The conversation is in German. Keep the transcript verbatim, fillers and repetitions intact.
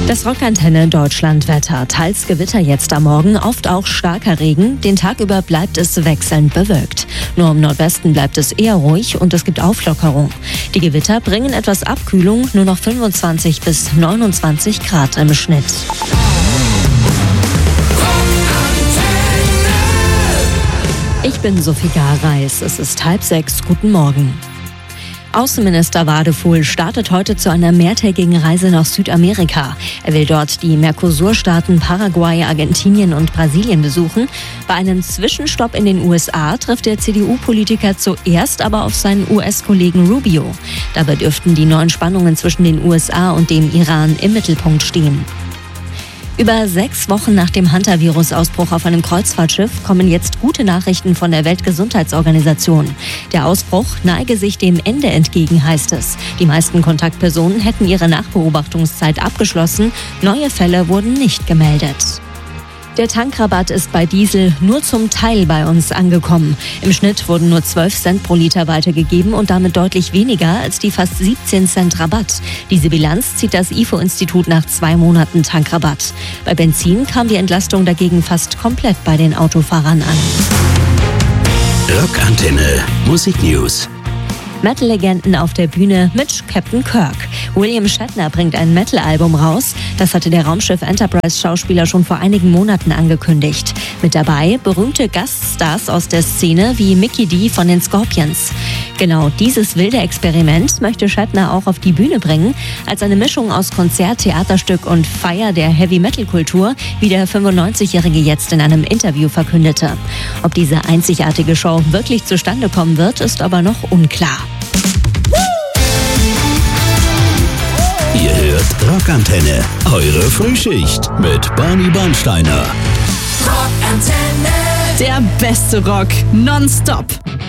Das Rockantenne Deutschlandwetter. Teils Gewitter jetzt am Morgen, oft auch starker Regen. Den Tag über bleibt es wechselnd bewölkt. Nur im Nordwesten bleibt es eher ruhig und es gibt Auflockerung. Die Gewitter bringen etwas Abkühlung, nur noch fünfundzwanzig bis neunundzwanzig Grad im Schnitt. Ich bin Sophie Gareis. Es ist halb sechs. Guten Morgen. Außenminister Wadefuhl startet heute zu einer mehrtägigen Reise nach Südamerika. Er will dort die Mercosur-Staaten Paraguay, Argentinien und Brasilien besuchen. Bei einem Zwischenstopp in den U S A trifft der C D U-Politiker zuerst aber auf seinen U S-Kollegen Rubio. Dabei dürften die neuen Spannungen zwischen den U S A und dem Iran im Mittelpunkt stehen. Über sechs Wochen nach dem Hantavirus-Ausbruch auf einem Kreuzfahrtschiff kommen jetzt gute Nachrichten von der Weltgesundheitsorganisation. Der Ausbruch neige sich dem Ende entgegen, heißt es. Die meisten Kontaktpersonen hätten ihre Nachbeobachtungszeit abgeschlossen. Neue Fälle wurden nicht gemeldet. Der Tankrabatt ist bei Diesel nur zum Teil bei uns angekommen. Im Schnitt wurden nur zwölf Cent pro Liter weitergegeben und damit deutlich weniger als die fast siebzehn Cent Rabatt. Diese Bilanz zieht das I F O-Institut nach zwei Monaten Tankrabatt. Bei Benzin kam die Entlastung dagegen fast komplett bei den Autofahrern an. Rockantenne Musik News. Metal-Legenden auf der Bühne mit Captain Kirk. William Shatner bringt ein Metal-Album raus. Das hatte der Raumschiff Enterprise-Schauspieler schon vor einigen Monaten angekündigt. Mit dabei berühmte Gaststars aus der Szene wie Mikkey Dee von den Scorpions. Genau dieses wilde Experiment möchte Shatner auch auf die Bühne bringen, als eine Mischung aus Konzert, Theaterstück und Feier der Heavy-Metal-Kultur, wie der fünfundneunzigjährige jetzt in einem Interview verkündete. Ob diese einzigartige Show wirklich zustande kommen wird, ist aber noch unklar. Ihr hört Rockantenne, eure Frühschicht mit Barney Bernsteiner. Rockantenne. Der beste Rock nonstop.